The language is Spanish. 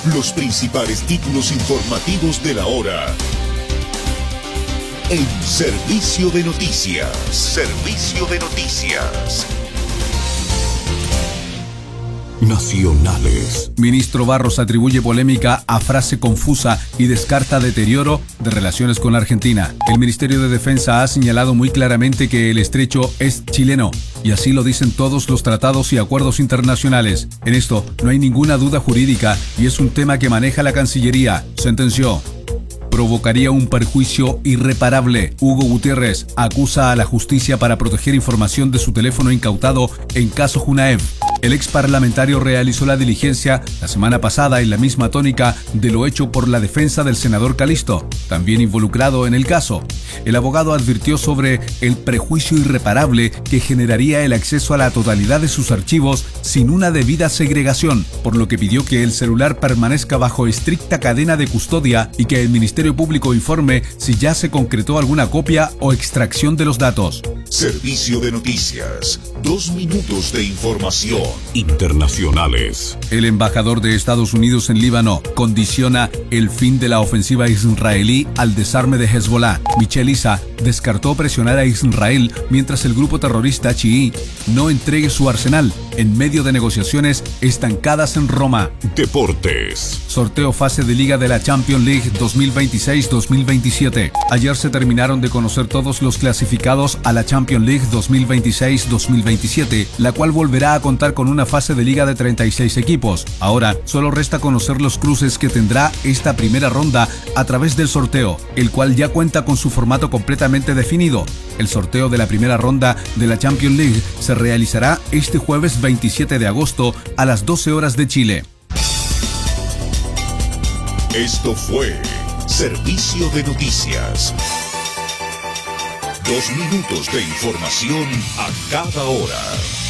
Los principales títulos informativos de la hora. En Servicio de Noticias. Servicio de Noticias. Nacionales. Ministro Barros atribuye polémica a frase confusa y descarta deterioro de relaciones con Argentina. El Ministerio de Defensa ha señalado muy claramente que el estrecho es chileno, y así lo dicen todos los tratados y acuerdos internacionales. En esto no hay ninguna duda jurídica y es un tema que maneja la Cancillería, sentenció. Provocaría un perjuicio irreparable. Hugo Gutiérrez acusa a la justicia para proteger información de su teléfono incautado en caso Junaev. El ex parlamentario realizó la diligencia la semana pasada en la misma tónica de lo hecho por la defensa del senador Calisto, también involucrado en el caso. El abogado advirtió sobre el perjuicio irreparable que generaría el acceso a la totalidad de sus archivos sin una debida segregación, por lo que pidió que el celular permanezca bajo estricta cadena de custodia y que el Ministerio Público informe si ya se concretó alguna copia o extracción de los datos. Servicio de Noticias. 2 minutos de información. Internacionales. El embajador de Estados Unidos en Líbano condiciona el fin de la ofensiva israelí al desarme de Hezbollah. Michel Issa descartó presionar a Israel mientras el grupo terrorista chií no entregue su arsenal en medio de negociaciones estancadas en Roma. Deportes. Sorteo fase de Liga de la Champions League 2026-2027. Ayer se terminaron de conocer todos los clasificados a la Champions League 2026-2027, la cual volverá a contar con una fase de liga de 36 equipos. Ahora solo resta conocer los cruces que tendrá esta primera ronda a través del sorteo, el cual ya cuenta con su formato completamente definido. El sorteo de la primera ronda de la Champions League se realizará este jueves 27 de agosto a las 12 horas de Chile. Esto fue Servicio de Noticias. 2 minutos de información a cada hora.